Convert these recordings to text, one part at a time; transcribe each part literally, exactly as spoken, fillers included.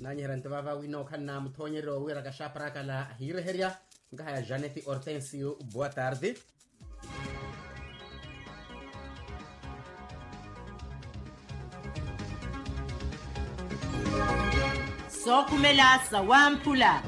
nanyerante vava wino kana mthonyero wira kashapra la hireheria ngaya Janete Hortensio. Boa tarde. Sokumela sawampula.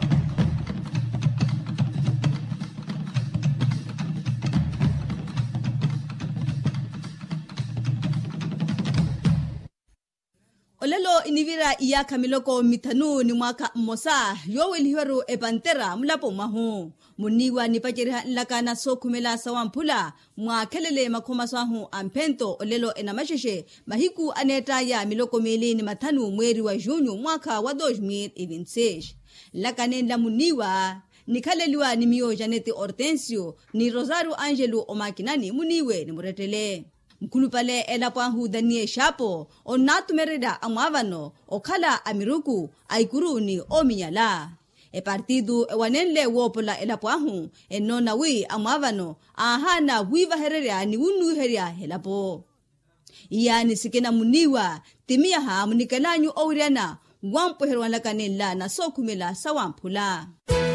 Olelo inivira iya kamiloko mitanu ni mwaka mmosa yoweli hiwaru e pantera mulapo mahu muniwa ni pachiriha nlakana sokumela sawampula mwa kelele makoma sahu ampento olelo enamasheshe mahiku aneta ya miloko mili ni matanu mweri wa junyo mwaka wa dois mil e vinte e seis lakane la muniwa ni kaleliwa ni mio Janete Hortensio ni Rosario Angelo Omakinani muniwe ni muretele mkulupale elapahu danie shapo onatumereda amavano okala amiruku aikuruni ominyala e partidu ewanenle wopola elapahu enona wi amavano ahana wiva hereria ni unu heria helapo yani sikena muniwa timia ha munikelanyu ouriana wampo herwana kanela na sokumela sawampula.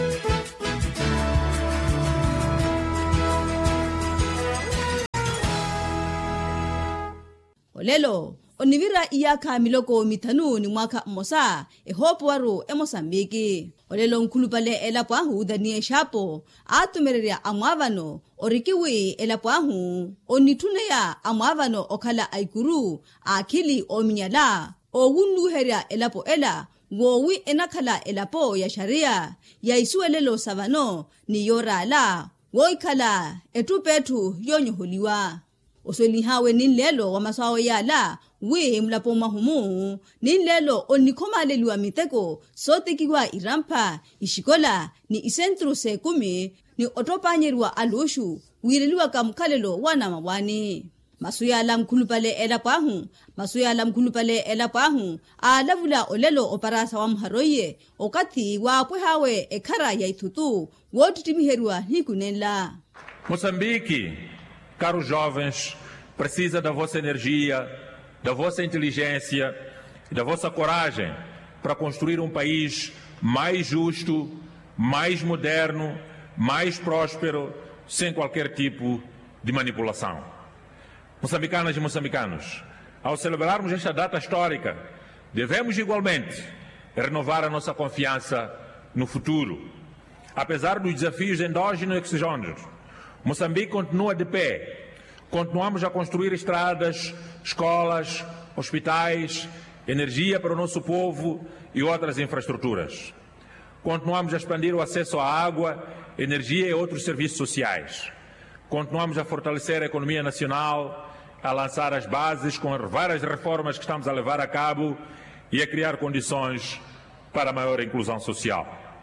Olelo onivira iyaka miloko mitanu ni mwaka mmosa e hopo waru e Mosambiki. Olelo nkulupale elapahu danie shapo atumereria amwavano orikiwi elapahu onituneya amwavano okala aikuru akili ominyala owunu heria elapo ela wowi enakala elapo ya sharia ya isuelelo savano ni yorala woikala etupetu yonyuhuliwa. Osweli hawe ninlelo wa masao yala we mlapo mahumu ninlelo onikoma lelua miteko sote kiwa irampa ishikola ni isentru se kumi ni otopanyerwa alushu wireliwa kamkalelo wana mawani masuya la mkulupale elapahu masuya la mkulupale elapahu alavula olelo oparasa wa mharoye okati wa pwehawe ekara ya itutu wotutimiherwa hikunela. Moçambique, caros jovens, precisa da vossa energia, da vossa inteligência e da vossa coragem para construir um país mais justo, mais moderno, mais próspero, sem qualquer tipo de manipulação. Moçambicanas e moçambicanos, ao celebrarmos esta data histórica, devemos igualmente renovar a nossa confiança no futuro. Apesar dos desafios endógenos e exógenos, Moçambique continua de pé. Continuamos a construir estradas, escolas, hospitais, energia para o nosso povo e outras infraestruturas. Continuamos a expandir o acesso à água, energia e outros serviços sociais. Continuamos a fortalecer a economia nacional, a lançar as bases com as várias reformas que estamos a levar a cabo e a criar condições para a maior inclusão social.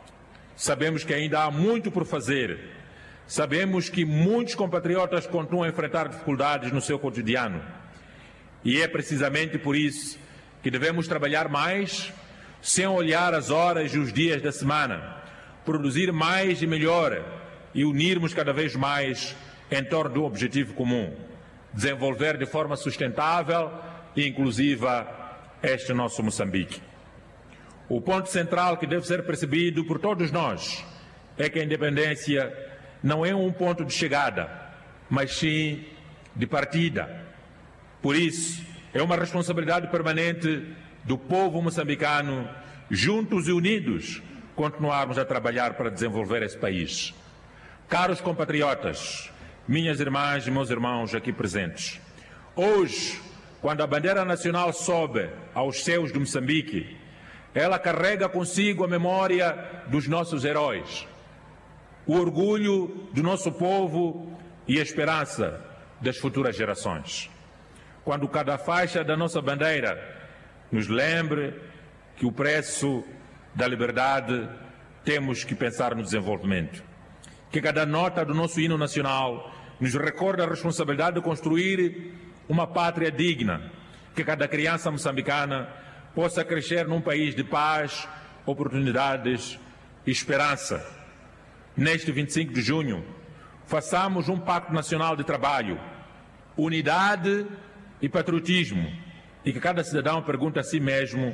Sabemos que ainda há muito por fazer. Sabemos que muitos compatriotas continuam a enfrentar dificuldades no seu cotidiano. E é precisamente por isso que devemos trabalhar mais, sem olhar as horas e os dias da semana, produzir mais e melhor e unirmos cada vez mais em torno de um objetivo comum: desenvolver de forma sustentável e inclusiva este nosso Moçambique. O ponto central que deve ser percebido por todos nós é que a independência não é um ponto de chegada, mas sim de partida. Por isso, é uma responsabilidade permanente do povo moçambicano, juntos e unidos, continuarmos a trabalhar para desenvolver esse país. Caros compatriotas, minhas irmãs e meus irmãos aqui presentes, hoje, quando a bandeira nacional sobe aos céus de Moçambique, ela carrega consigo a memória dos nossos heróis, o orgulho do nosso povo e a esperança das futuras gerações. Quando cada faixa da nossa bandeira nos lembre que o preço da liberdade temos que pensar no desenvolvimento. Que cada nota do nosso hino nacional nos recorda a responsabilidade de construir uma pátria digna. Que cada criança moçambicana possa crescer num país de paz, oportunidades e esperança. Neste vinte e cinco de junho, façamos um pacto nacional de trabalho, unidade e patriotismo, e que cada cidadão pergunte a si mesmo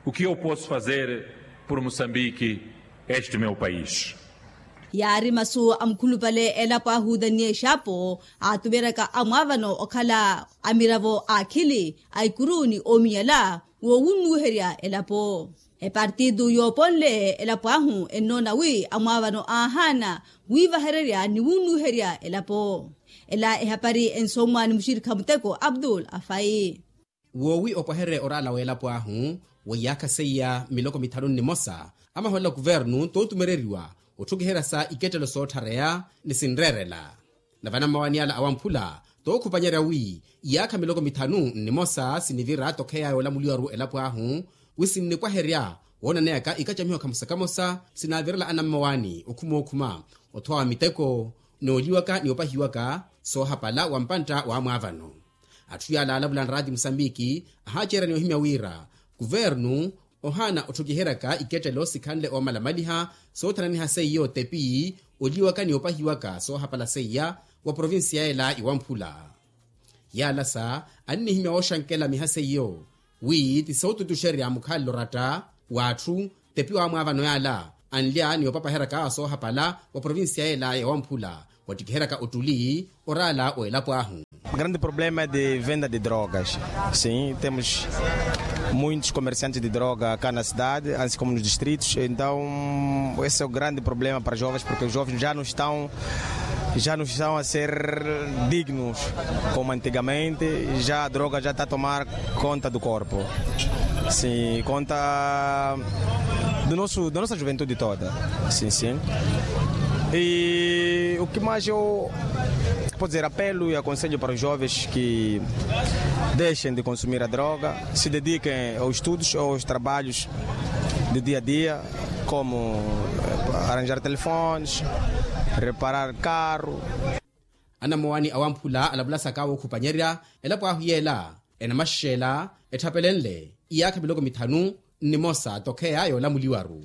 o que eu posso fazer por Moçambique, este meu país. Yari masu amkulupale elapa hudanie shapo atuberaka amavano okala amiravo akili aikuruni omiela wo wunu heria elapo e partido yo ponle elapo ahu enona wi amavano ahana wiva heria ni wunu heria elapo ela e hapari ensoma ni mushirika muteko Abdul Afai wo wi opohere orala welapo ahu wo yakaseya miloko mitano ni mosa ama hola governu to tumereriwa utukihera sa iketelo so tharea ni sinrerela na vana mawaniala awamphula to khupanyera wi yakha miloko mithanu ni mosa sinivira tokheya yola muliwaru elapo ahu wisinni kwa heria wona neka ikachamiwa kamusakamosa sinavirela anamawani ukhumo khuma othwa miteko no liwaka ni opahiwaka so hapala wampanta wa mwavano atuyala alabulan radi Msambiki ahachera ni ohimya wira governu ohana otukiheraka iketelo sikhanle o malamaliha so thanani haseyo tepi oliwaka ni opahiwaka so hapala seya wa provinsia ela iwamphula yala sa anni himya oshankela mihaseyo wi tisautu tusheria mukhallo rata wathu tepi wa mwavano yala anlia ni opapaheraka so hapala wa provinsia ela iwamphula watikiheraka utuli orala o elapo ahu. O grande problema é de venda de drogas. Sim, temos muitos comerciantes de droga cá na cidade, assim como nos distritos. Então, esse é o grande problema para os jovens, porque os jovens já não estão, já não estão a ser dignos como antigamente. Já a droga já está a tomar conta do corpo. Sim, conta do nosso, da nossa juventude toda. Sim, sim. E o que mais eu posso dizer, apelo e aconselho para os jovens que deixem de consumir a droga, se dediquem aos estudos, aos trabalhos de dia a dia, como arranjar telefones, reparar carro. Ana mwani awamphula alabula sakawo khupanyera elapo ahuyela enamashela ethapelenle iyakha miloko mithanu ni mosa tokheya yola muliwaru.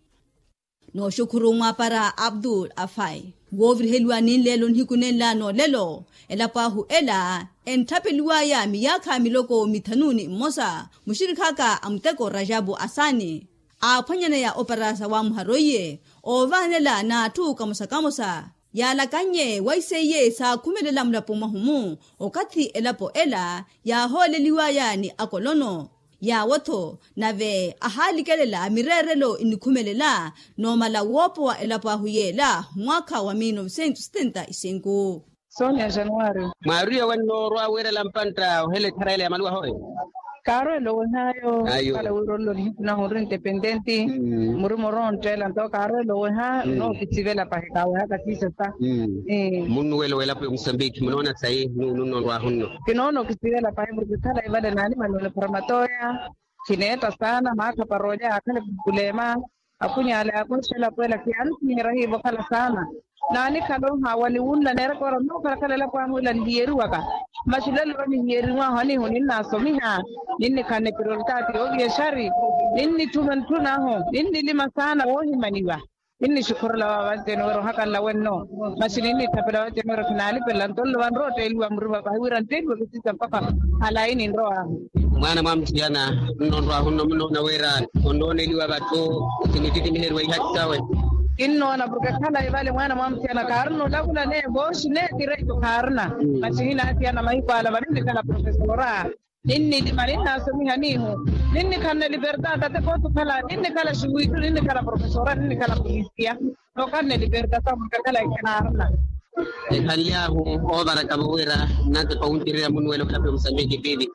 No shukurumwa para Abdul Afai wovri helwa ninlelo nhikunela no lelo elapahu ela entapelwa ya miyakha miloko mithanuni mosa mushirikaka amteko Rajabu Asani aphanyana ya operasa wa mharoye ovanela na thu kamusakamusa yala kanye waiseye sa khumelela mlapo mahumu okathi elapo ela ya holeliwa ya ni akolono ya wato nave ahalikelela mirerelo inikhumelela nomala wopo wa elapo ahuyela mwaka wa mille neuf cent soixante-quinze. Sonia Januari Maria wano roa wera lampanta hele karele ya malua hoi Karo lo hayo kala wiro lo hipna hore independenti murumoron tela to karo lo ha no kitivela pa kawa hata kisata eh munu welo wela pe Msambiki mnaona sai nuno roa hunno kinono kitivela pa murku kala ibada nani manole formatoya kineta sana maka paroja akale kulema akunya ala akunshela kwela kiani ni rahibo kala sana nani kalo hawali unla nera koro no kala kala la kwa mula ndieru waka mashilal ro ni yeru wa hani hunin na somiha ninni kane piroltati o biashari ninni tuman tuna ho ninni lima sana o himaniwa ninni shukuru la wante no haka la wenno mashinini tapela wante no finali pelanton lo wan rote ilwa mruba ba wiran tego kisita papa ala ini ndoa mwana mamtiana non roa hunno mno na wera ondone liwa bato tinititi ni herwa ihatawe inno na burka kala ibale mwana mamtiana karno lagula ne bosh ne direito karna mashina atiana maipa ala barinde kala profesora inni di marina somiha niho ninni kanne libertà tate kotu kala ninni kala shuitu ninni kala profesora ninni kala polizia no kanne libertà sa burka kala ikanarna haliyahu obara kabwera nante pauntire munwelo kala Msambiki bibi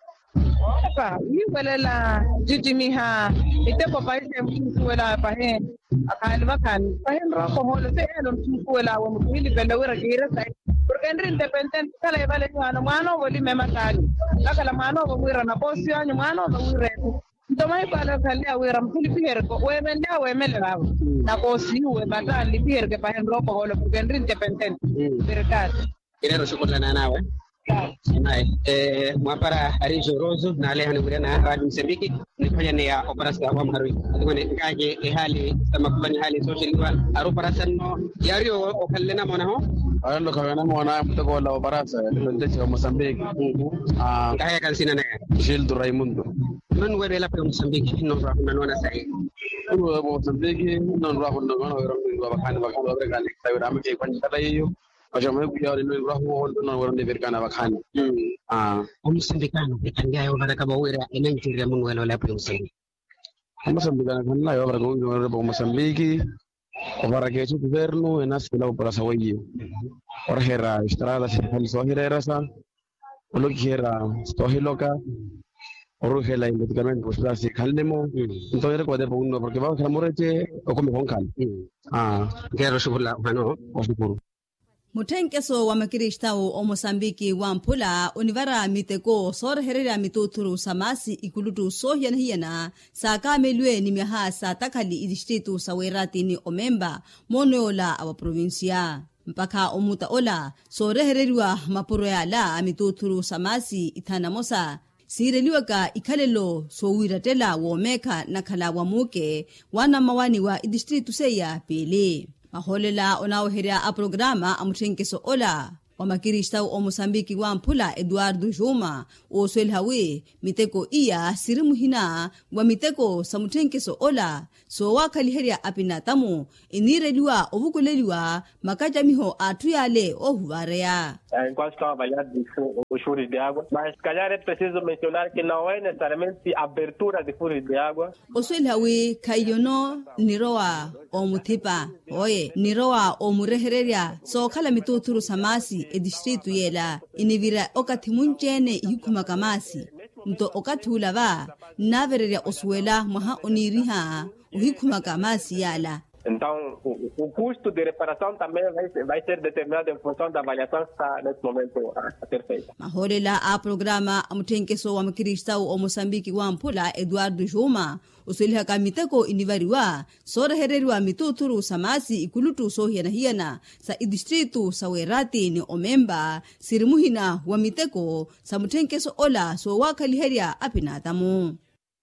pa wala la jijimiha ite ko paise wala pahe akali bakan pahen ro ko holo te elon wala wa mutili bela wera gira sai porque en independent kala vale no mano voli mema kali kala mano ko wera na posio anyo mano ko wera to mai pala kali wera mutili pier ko we menda we mela na ko si we bata li pier ke pahen ro ko holo porque en independent berkat ina ro shukrana nawe Nae, eh, mwapara Arijo Rozo na ale hanuguriana Radio Msambiki nifanya ni ya operasa wa mharui ngone ngaje e hali sama kufanya hali social wa aro parasano yario okallena mona ho ayando kawena mona mtako la operasa ndio wa Msambiki ah ngaya kansina na Gildo Raimundo non were la pe Msambiki no ra na nona sai wa Msambiki non ra hondo no wero ngo bakana bakana wore kale tawira amke kwani kala hiyo Ajamwe kuya ni ra ho no wero ne berkana bakana ah Msambikano itangia yo baraka bawira enantiria mun welo la pe Msambiki Msambiki kana yo baraka ngo ba Msambiki para que su governo en asila para sawayi ora hera estrada se hal sohira sa lo quiera stohiloka oro hela indicamente pues la se calnemo entonces puede por uno porque vamos a moreche o como con cal ah gero shubula hano osukuru Mutenkeso wa makiristao o Mosambiki wa mpula univara miteko sor herera mituturu samasi ikulutu sohian hiena sa kamelwe ni miha sa takali idistritu sa werati ni omemba monola awa provincia. Mpaka omuta ola sore hereriwa mapuro ya la mituturu samasi itanamosa. Sireliwa ka ikalelo so wiratela womeka na kalawa muke wana mawani wa idistritu seya pili. Maholela onaoherea a programa amuthenkeso ola wa makiristau o Mosambiki wa mpula Eduardo Juma o Swelhawe miteko iya sirimuhina wa miteko samuthenkeso ola so wakaliheria apinatamu inireliwa obukuleliwa makajamiho atuyale o huvareya. Enquanto estão avaliando os furos de água, mas se calhar é preciso mencionar que não é necessariamente abertura de furos de água. O Swelhawe kayono niroa o mutipa oye niroa o murehereria so kala mituturu samasi e distritu yela inivira okati munchene yukuma kamasi nto okati ulava navereria oswela maha oniriha uhikuma kamasi yala. Então, o, o custo de reparação também vai, vai ser determinado em função da avaliação que está nesse momento a, a ser feita. Maholela a programa amuthenkeso wa makiristau o Mosambiki wa mpula Eduardo Juma usuliha kamiteko inivariwa sora hereriwa mituturu samasi ikulutu sohiana hiana sa idistritu sa werati ni omemba sirimuhina wa miteko sa muthenkeso ola so wakaliheria apinatamu.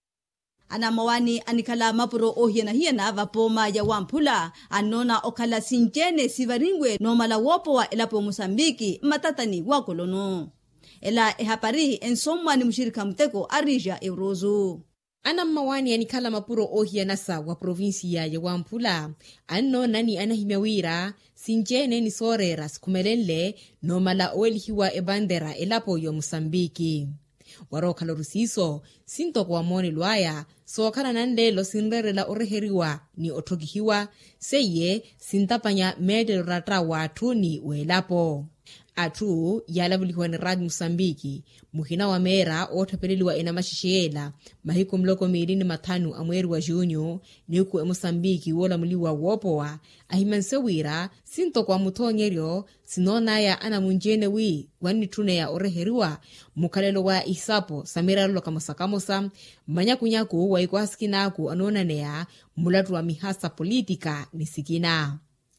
Ana mawani anikala mapuro ohiana hiana vapoma ya wampula anona okala sinjene sivaringwe no malawopo wa elapo Mosambiki matatani wakolono. Ela ehapari ensomwa ni mshirika mteko Arija Eurozu. Ana mawani anikala mapuro ohiana sa wa provinsia ya wampula anno nani anahimewira sinjene ni sorera skumelenle no mala oelihiwa ebandera elapo yo Mosambiki. Waroka lorusiso sinto kwa moni luaya so kana nande lo sinrere la oreheriwa ni otogihiwa seye sintapanya mede rata watu ni welapo atu yalabuliwa ni Radio Msambiki muhina wa mera otapeleliwa ina mashishela mahiku mloko mirini matanu amweri wa junyo niku e Msambiki wola muliwa wopowa ahimansewira sinto kwa mutongerio sinona ya ana munjene wi wani tune ya oreheriwa mukalelo wa isapo samira lo kamasakamosa manyakunyaku wa ikuhaskinaku anonanea mulatu wa mihasa politika nisikina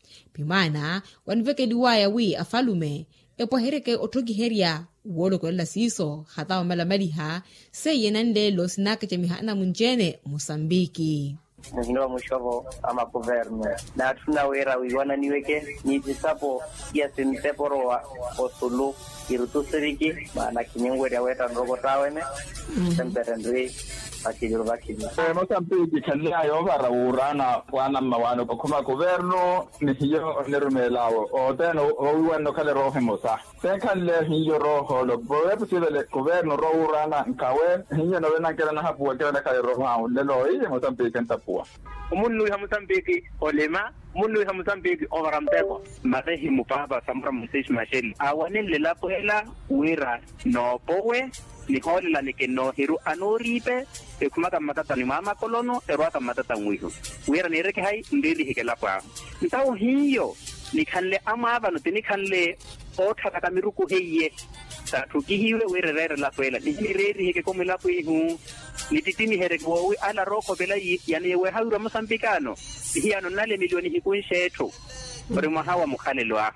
pimana wanveke liwaya wi afalume epo hereke otogi heria wolo kola siso hata wa malamaliha seye nande lo sinaka chamihana munjene Mosambiki. Mhino mwishovo ama governo na tunawera wiwana niweke nijisapo ya simteporo wa osulu irutusiriki maana kinyengwe ya weta nrogo tawene temperendwe akijuru bakini eh Mosambiki kanya yo bara urana wana mawano bakuma governo ni hiyo nerumelawo o teno o wano kale rohe mosa sekale hiyo roho lo boepo tile governo ro urana kawe hiyo no wena kala na hapu kala kale roho ha lelo ile Mosambiki ntapua umunlu ya Mosambiki olema munlu ya Mosambiki overamteko marehi mupaba samra musish masheli awanele lapo hela wira no powe ni holi la ni no hiru anoripe e kumaka matata ni mama kolono e roata matata ngwiho wira ni reke hai ndeli hikela pa ntao hiyo ni kanle amaba no tini kanle otaka kamiruku heiye tatu kihiwe wira rere la kwela ni rere hike komela po ihu ni titini here kwa ala roko bela yani we haura Mosambikano hiano nale milioni hikunsheto ore mahawa mukhalelo aho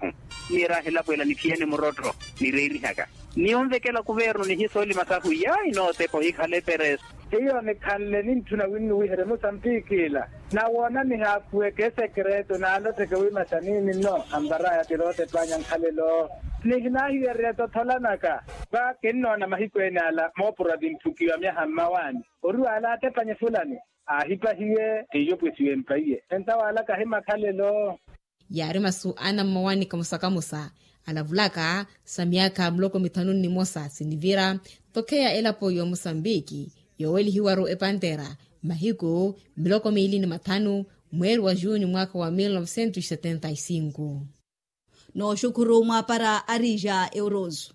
ni rahela pwela ni piene morotro ni reiri haka ni onvekela kuverno ni hisoli masafu ya ino tepo ikhale peres hiyo ni khalle ni ntuna winu wihere Mozambique la na wona ni hakuwe ke secreto na alo teke wi masanini no ambara ya tirote panya khale lo ni hina hiyo reto tholanaka ba kenno na mahikwene ala mo province tukiwa mya hamawani oru ala te panya fulani a hipa hiye tiyo pwesiwe mpaye enta wala ka hima khale lo yari masu ana mawani kamusaka musa alavulaka samiaka mloko mitanuni ni mosa sinivira tokea elapo yo Mosambiki yoweli hiwaro epantera mahiko miloko miili ni matano mweri wa Juni mwaka wa mil novecentos e setenta e cinco. No shukuru mwapara Arija Eurozo.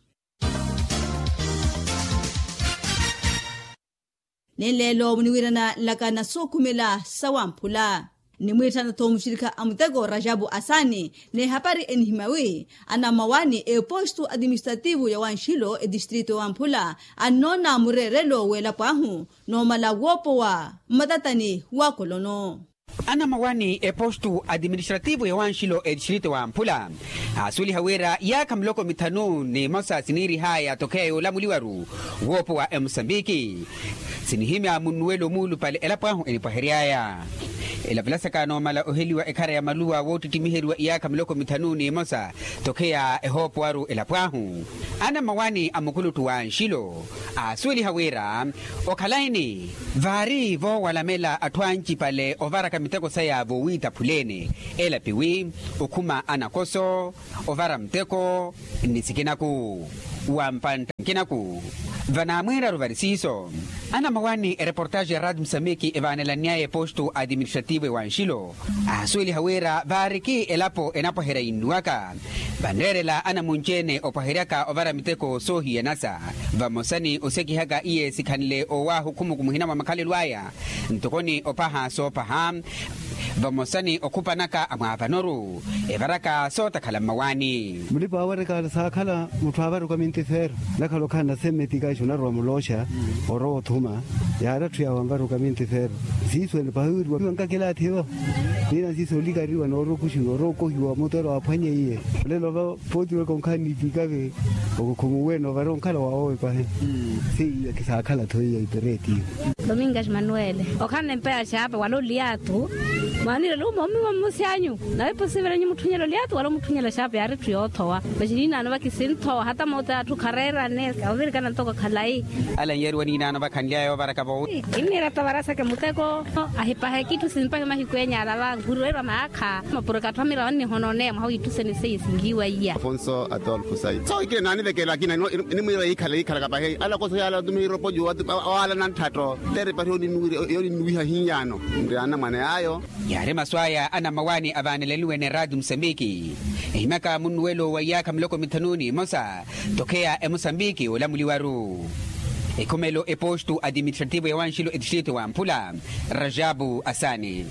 Nelelo mniwirana lakana sokumela sawampula. Ni mwitana to mshirika amutego Rajabu Asani ne hapari enhimawi ana mawani e postu administrativu ya Wanshilo e distrito wa Mpula anona murerelo wela pahu no malagopo wa matatani wa kolono. Ana mawani e postu administrativu ya Wanshilo e distrito wa Mpula asuli hawera ya kamloko mitanu ni mosa siniri haya tokeo la muliwaru wopo wa Mozambiki sinihimya munuelo mulu pale elapahu enipaheriaya ila vilasa kano mala oheliwa ekara ya malua wotu timiheriwa iyaka miloko mitanuni mosa tokea ehopo waru elapahu ana mawani amukulu tuwa Nshilo asuli hawera okalaini vari vo walamela atuanchi pale ovara kamiteko saya vo wita pulene ela piwi ukuma anakoso ovara mteko nisikinaku wampantankinaku vanamwera ruvarisiso ana mawani e reportage Rad Msamiki evanela niaye postu administrative wa Nshilo asuli hawera variki elapo enapo hera inuaka banderela ana munchene opaheriaka ovara miteko sohi enasa vamosani oseki haga iye sikanile owa hukumu kumuhina wa makali luaya ntokoni opaha sopaha vamosani okupanaka amavanoru evaraka sota kala mawani mulipa awareka sakala mutwabaru kwa mintifer lakalo kana semetika shonarwa mulosha oro thuma yara tuya wambaru kwa mintifer siswe pahiru wanga kila thiwa nina siso ligariwa noro kushingo roko hiwa motoro apanye iye lelo ba poti ko kani bigave okukumu weno varon kala waoe kwa he si kisakala toya ipereti Domingas Manuel okana mpea chapa waloliatu manira lo momi wa musianyu na e posible nyi muthunyelo liatu wala muthunyela shapa yari tuyothowa bajirina na bakisinto hata mota tu karera ne kaviri kana toka khalai ala yeri wani na bakhandiayo baraka bo inira tabarasa ke muteko ahipa hekitu sinpa mahikwenya ala ngurera makha mapuraka thamira ni honone mhawi tusene sei singiwa iya Afonso Adolfo Sai so ike nani bekela kina ni mwira ikhala ikhala ka bahe ala ko yala dumiro pojo wala nan thato tere pa yoni yoni nuiha hinyano ndana mane ayo yare maswaya ana mawani avaneleliwe ne Rad Msamiki himaka munuelo wayaka mloko mitanuni mosa tokea e Mozambiki ola muliwaru ekomelo e postu administrativo ya Wanshilo e distrito wa Mpula Rajabu Asani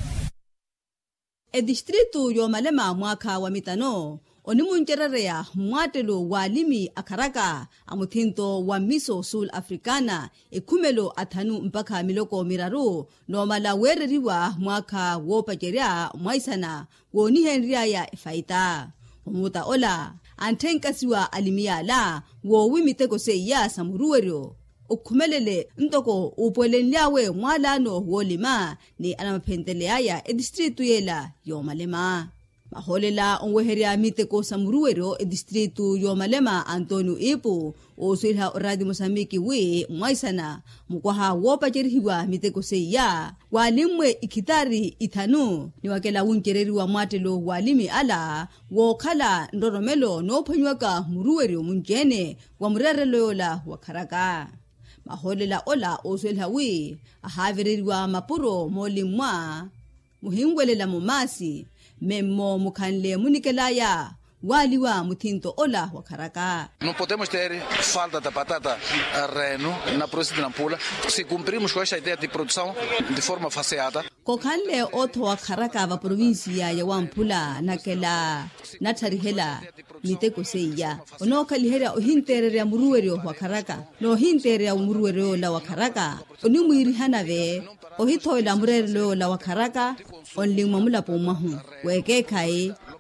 e distrito yo malema mwaka wa mitano onimunjererea mwatelo walimi akaraka amuthinto wa miso sul africana ekumelo athanu mpaka miloko miraru no mala wereriwa mwaka wopajeria mwaisana woni henria ya faita umuta ola anthenkasiwa alimiyala wo wimiteko seya samuruwerio ukhumelele ntoko upwelenliawe mwalano wolima ni anamaphentelea ya e distritu yela yo malema maholela onweheria miteko samuruwero e distritu yo malema Antonio Ipu o suilha Radio Mozambique we mwaisana mukwaha wopacherihiwa miteko seya walimwe ikitari ithanu ni wakela unjereriwa mwatelo walimi ala wokhala ndoromelo no phonywaka muruwero munjene wa murerelo yola wakharaka maholela ola o suilha we ahavereriwa mapuro molimwa muhingwelela mumasi Memo mukhanle munikelaya waliwa muthinto ola wakharaka. Não podemos ter falta da batata reno na província de Nampula se cumprimos com esta ideia de produção de forma faseada. Kokhanle otho wakharaka va província ya Wampula nakela natharihela miteko seya ono kalihera ohinterera muruwerio wakharaka no hinterera muruwerio la wakharaka oni muirihana ve ohithoila murerelo la wakharaka onlingwa mulapo mahu weke khai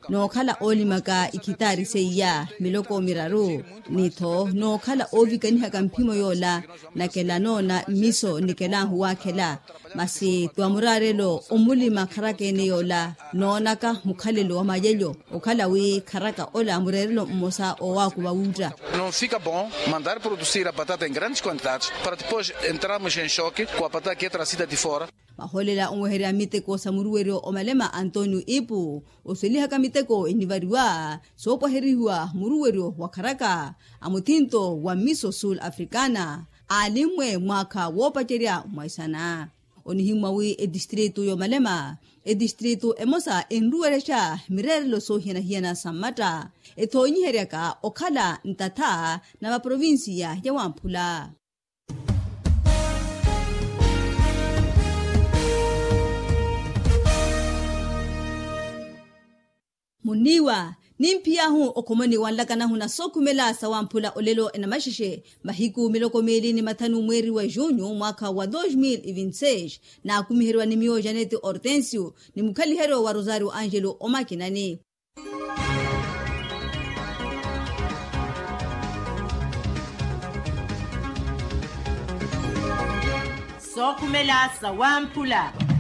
no khala olimaka ikitari seiya miloko miraru nitho no khala ovikani hakampimo yola nakela nona miso nikela huwa kela masi tuamurarelo omulima kharakene yola nonaka mukhalelo wa majelyo okhala wi kharaka ola amurarelo mmosa owakuba wuta. Não fica bom mandar produzir a batata em grandes quantidades para depois entrarmos em choque com a batata que é trazida de fora. Maholela onweherea miteko sa muruwerio omalema Antonio Ipu oseliha miteko inivariwa sopo heriwa muruwerio wa Karaka amutinto wa miso sul africana alimwe mwaka wopacheria mwaisana onihimwawi e distrito yo malema e distrito emosa enruweresha mirerelo so hiena hiena samata etonyihereka okhala ntata na ma provincia ya Wamphula. Muniwa nimpia hu okomoni wanlakana huna sokumela sa Wamphula olelo enamashishe mahiku miloko mili ni matanu mweri wa junho mwaka wa dois mil e vinte e seis na kumiherwa ni mio Janete Hortensio ni mkalihero wa Rosario Angelo omakinani. Sokumela sa Wamphula.